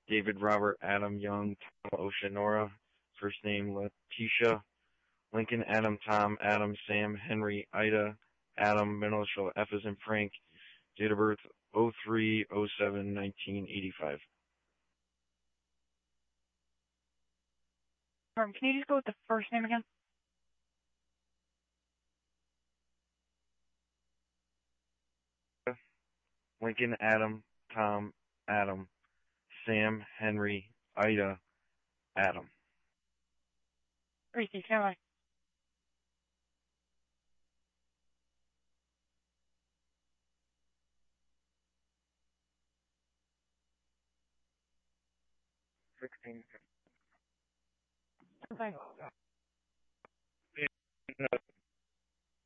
David Robert Adam Young Tom Oceanora, first name Letitia. Lincoln Adam Tom Adam Sam Henry Ida Adam, middle initial F as in Frank, date of birth 03/07/1985. Can you just go with the first name again? Lincoln Adam Tom Adam Sam Henry Ida Adam. Gracie, stand by. Okay.